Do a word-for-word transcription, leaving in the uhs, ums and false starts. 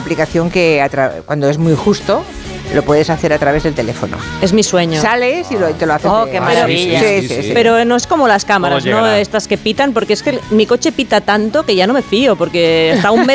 aplicación que tra- cuando es muy justo lo puedes hacer a través del teléfono. Es mi sueño. Sales y lo, te lo haces. Oh, de- qué maravilla. Sí, Sí, sí, sí, sí. sí. Pero no es como las cámaras, Todo ¿no? llegará. Estas que pitan, porque es que mi coche pita tanto que ya no me fío, porque está a un metro